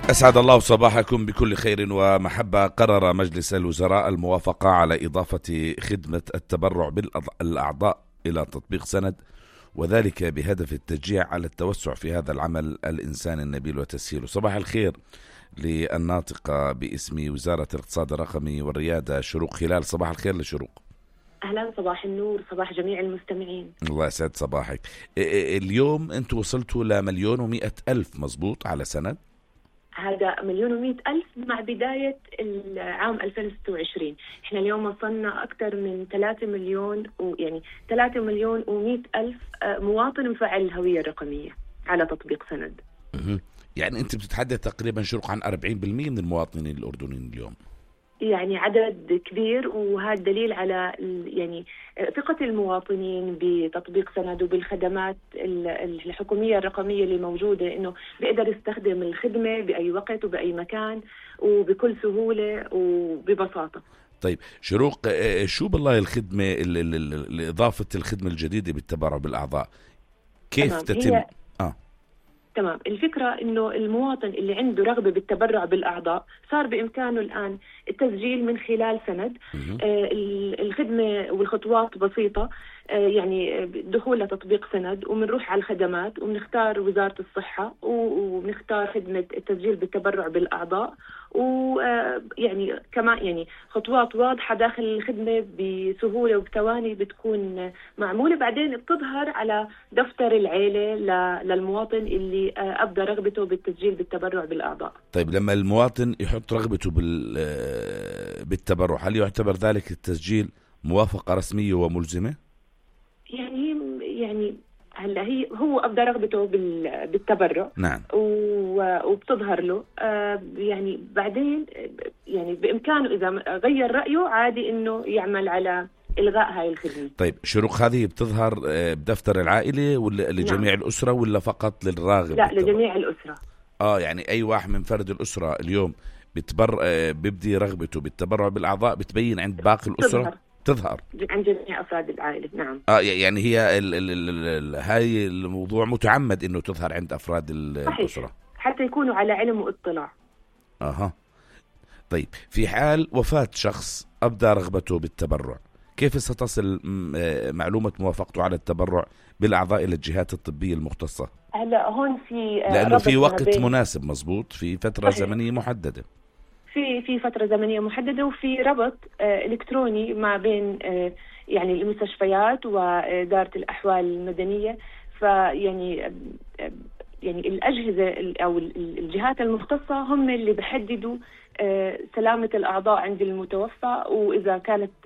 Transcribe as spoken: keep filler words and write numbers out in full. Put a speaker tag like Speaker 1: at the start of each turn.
Speaker 1: أسعد الله صباحكم بكل خير ومحبة. قرر مجلس الوزراء الموافقة على إضافة خدمة التبرع بالأعضاء إلى تطبيق سند، وذلك بهدف التشجيع على التوسع في هذا العمل الإنساني النبيل وتسهيله. صباح الخير للناطقة باسم وزارة الاقتصاد الرقمي والريادة شروق خلال. صباح الخير لشروق.
Speaker 2: أهلا، صباح النور، صباح جميع المستمعين.
Speaker 1: الله يسعد صباحك. اليوم أنتوا وصلتوا لمليون ومئة ألف مزبوط على سند؟
Speaker 2: هذا مليون ومئة ألف مع بداية العام ألفين وستة وعشرين. إحنا اليوم وصلنا أكثر من ثلاثة مليون ويعني ثلاثة مليون ومئة ألف مواطن مفعل الهوية الرقمية على تطبيق سند.
Speaker 1: يعني أنت بتتحدث تقريبا شروق عن أربعين بالمئة من المواطنين الأردنيين اليوم،
Speaker 2: يعني عدد كبير، وهذا دليل على يعني ثقة المواطنين بتطبيق سند وبالخدمات الحكومية الرقمية اللي موجودة، إنه بيقدر يستخدم الخدمة بأي وقت وبأي مكان وبكل سهولة وببساطة.
Speaker 1: طيب شروق، شو بالله الخدمة إضافة الخدمة الجديدة بالتبرع بالأعضاء كيف تتم؟
Speaker 2: هي... آه. تمام. الفكرة إنه المواطن اللي عنده رغبة بالتبرع بالأعضاء صار بإمكانه الآن التسجيل من خلال سند. آه الخدمة والخطوات بسيطة، آه يعني دخول لتطبيق سند وبنروح على الخدمات وبنختار وزارة الصحة وبنختار خدمة التسجيل بالتبرع بالأعضاء، ويعني كمان يعني خطوات واضحة داخل الخدمة بسهولة وبثواني بتكون معمولة. بعدين بتظهر على دفتر العيلة للمواطن اللي أبدى رغبته بالتسجيل بالتبرع بالأعضاء.
Speaker 1: طيب لما المواطن يحط رغبته بالتبرع، هل يعتبر ذلك التسجيل موافقة رسمية وملزمة؟
Speaker 2: يعني يعني هلا هي هو أبدى رغبته بالتبرع،
Speaker 1: نعم،
Speaker 2: وبتظهر له آه يعني بعدين يعني بإمكانه إذا غير رأيه عادي إنه يعمل على إلغاء هاي الخدمة.
Speaker 1: طيب شروق، هذه بتظهر بدفتر العائلة ولا لجميع نعم. الأسرة ولا فقط للراغب؟
Speaker 2: لا بالتبرع. لجميع الأسرة.
Speaker 1: آه يعني أي واحد من فرد الأسرة اليوم بتبر بيبدي رغبته بالتبرع بالأعضاء بتبين عند باقي الأسرة؟
Speaker 2: تظهر.
Speaker 1: تظهر
Speaker 2: عن جميع أفراد العائلة. نعم.
Speaker 1: آه يعني هي ال ال ال ال هاي الموضوع متعمد إنه تظهر عند أفراد الأسرة
Speaker 2: صحيح. حتى يكونوا على علم واطلاع.
Speaker 1: أها. طيب في حال وفاة شخص أبدى رغبته بالتبرع، كيف ستصل معلومة موافقته على التبرع بالأعضاء إلى الجهات الطبية المختصة؟
Speaker 2: هلا هون في
Speaker 1: لأنه في وقت مناسب مزبوط، في فترة صحيح. زمنية محددة.
Speaker 2: في في فترة زمنية محددة، وفي ربط آه إلكتروني ما بين آه يعني المستشفيات وإدارة الأحوال المدنية. فيعني آه يعني الأجهزة أو الجهات المختصة هم اللي بحددوا آه سلامة الأعضاء عند المتوفى، وإذا كانت